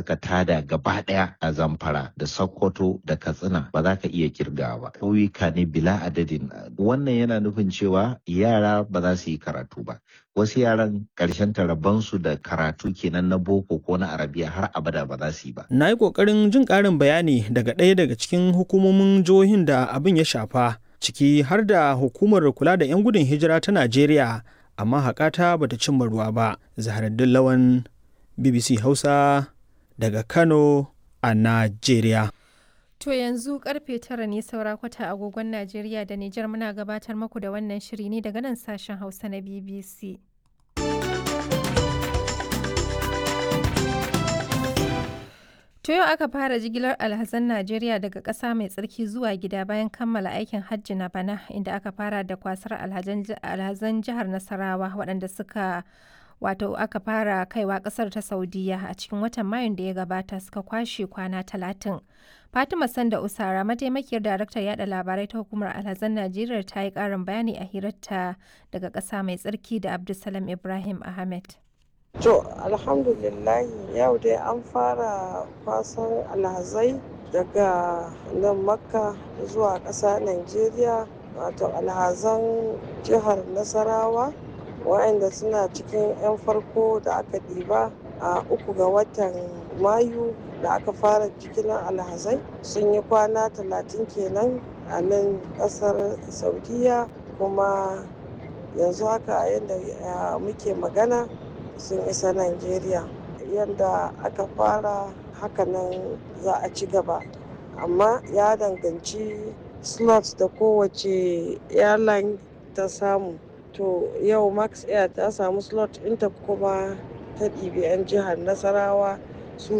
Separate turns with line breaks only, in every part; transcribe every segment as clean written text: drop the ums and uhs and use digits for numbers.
suka tada gaba ɗaya a Zamfara da Sokoto da Katsina ba za ka iya kirgawa ba. Ƙauyuka ne bila adadin. Wannan yana nufin cewa yara ba za su yi karatu ba. Wasu yaran ƙarshen rabansu da karatu kenan na boko ko na arabiya har abada ba za su yi ba.
Na yi ƙoƙarin jin ƙarin bayani daga ɗaya daga cikin hukumomin jihohin da abin ya shafa, ciki har da hukumar kula da 'yan gudun hijira ta Najeriya, amma haƙata bata cimma ruwa ba. Zaharaddin Lawan, BBC Hausa daga Kano a Najeriya.
To yanzu karfe 9 ne saura kwata agogon Najeriya da Nijar, muna gabatar muku da wannan shiri ne daga nan sashen Hausa na BBC. To yau aka fara jigilar alhazan Najeriya daga ƙasa mai tsarki zuwa gida bayan kammala aikin hajji na bana, inda aka fara da kwasar alhazan jihar Nasarawa waɗanda aka fara kaiwa ƙasar ta Saudiya a cikin watan Mayun da ya gabata, suka kwashe kwana 30. Fatima Sanda Usara, mataimakiyar daraktar yada labarai ta hukumar alhazan Najeriya, ta yi ƙarin bayani a hirarta daga ƙasa mai tsarki da Abdulsalam Ibrahim Ahmed.
To, alhamdulillah yau dai an fara kwasan alhazai daga nan Makka zuwa ƙasa Najeriya, wato alhazan jihar Nasarawa, waɗanda suna cikin 'yan farko da aka ɗiba a 3 ga watan Mayu da aka fara jigilar alhazai. Sun yi kwana 30 kenan a nan ƙasar Saudiya, kuma yanzu haka yadda muke magana sun isa Najeriya. Yadda aka fara hakanan za a ci gaba, amma ya danganci slots da kowace airline ta samu. To yau Max Air ta samu slot ɗinta kuma ta ɗibi 'yan jihar Nasarawa su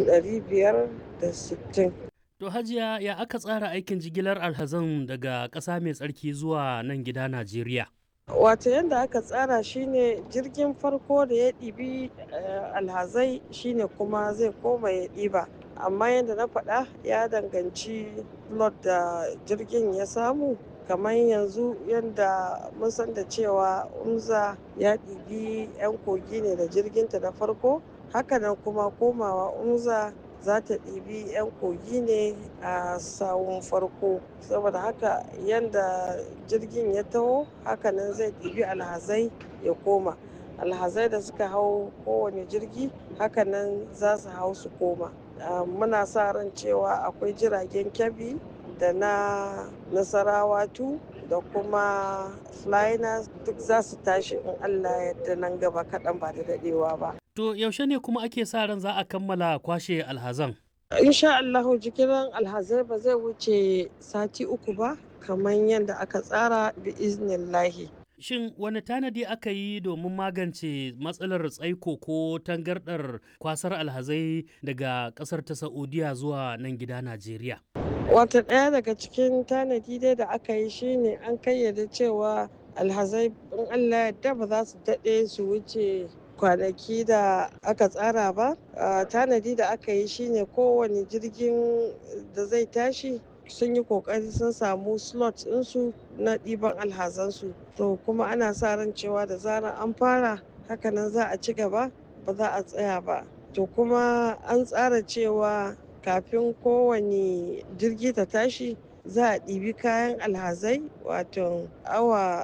560.
To Hajiya, ya aka tsara aikin jigilar alhazan daga ƙasa mai tsarki zuwa nan gida Najeriya?
Wato yadda aka tsara shine jirgin farko da ya ɗibi alhazai shine kuma zai koma ya ɗiba, amma yadda na faɗa ya danganci slot da jirgin ya samu. Kamar yanzu yadda mun san da cewa Umza ya ɗibi 'yan kogi ne da jirginta na farko, hakanan kuma komawa Umza za ta ɗibi 'yan kogi ne a sawun farko. Saboda haka yadda jirgin ya taho hakanan zai ɗibi alhazai ya koma. Alhazai da suka hau kowane jirgi hakanan za su hau su koma. Muna sa ran cewa akwai jiragen Kebbi da na Nasarawa 2 da kuma Flynas duk za su tashi in Allah yadda nan gaba kaɗan ba da daɗewa ba.
To yaushe ne kuma ake sa ran za a kammala kwashe alhazan?
Insha Allahu jigilar alhazai ba zai wuce sati 3 ba, kamar yadda aka tsara bi iznillahi.
Shin wani tanadi aka yi domin magance matsalar tsaiko ko tangardar kwasar alhazai daga ƙasar ta Saudiya zuwa nan gida Najeriya?
Wata ɗaya daga cikin tanadi dai da aka yi shine an kayyade cewa alhazai in Allah yadda ba za su daɗe su wuce kwanaki da aka tsara ba. Tanadi da aka yi shine kowane jirgin da zai tashi sun yi kokari sun samu slot ɗinsu na ɗiban alhazansu. To kuma ana sa ran cewa da zarar an fara hakanan za a ci gaba, ba za a tsaya ba. To kuma an tsara cewa kafin kowane jirgi ta tashi za a ɗibi kayan alhazai, wato awa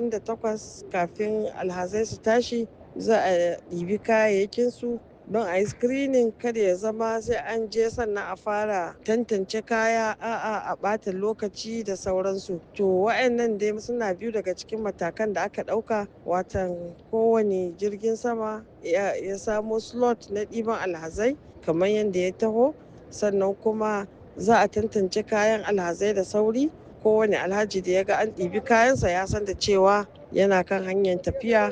48 kafin alhazai su tashi za a ɗibi kayayyakinsu don a yi screening, kada ya zama sai an je sannan a fara tantance kaya, a ɓata lokaci da sauransu. To wa'annan dai suna biyu daga cikin matakan da aka ɗauka, watan kowane jirgin sama ya samo slot na ɗiban alhazai kamar yadda ya taho, sannan kuma za a tantance kayan alhazai da sauri. Kowane alhaji da ya ga an ɗibi kayansa ya san da cewa yana kan hanyar tafiya.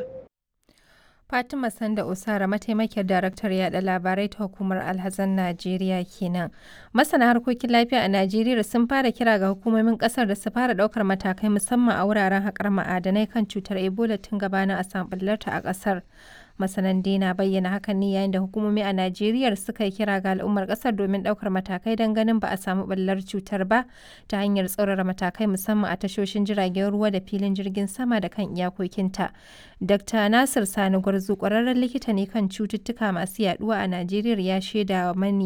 Fatima Sanda Usara, mataimakiyar daraktar yada labarai ta hukumar alhazan Najeriya kenan. Masana harkokin lafiya a Najeriya sun fara kira ga hukumomin kasar da su fara daukar matakai musamman a wuraren haƙar ma'adanai kan cutar Ebola tun gabanin a samu ɓullarta a ƙasar. Masanan na bayyana hakan ne yayin da hukumomi a Najeriya suka yi kira ga al'ummar ƙasar domin ɗaukar matakai don ganin ba a samu ɓullar cutar ba ta hanyar tsaurara matakai musamman a tashoshin jiragen ruwa da filin jirgin sama da kan iyakokinta. Dr. Nasir Sani Gwarzo, ƙwararren likita ne kan cututtuka masu yaduwa a Najeriya, ya shaida wa